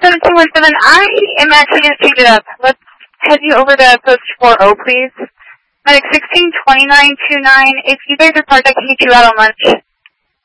7217, I am actually going to change it up. Let's head you over to post 40, please. Medic 162929, if you guys are parked, I can get you out on lunch.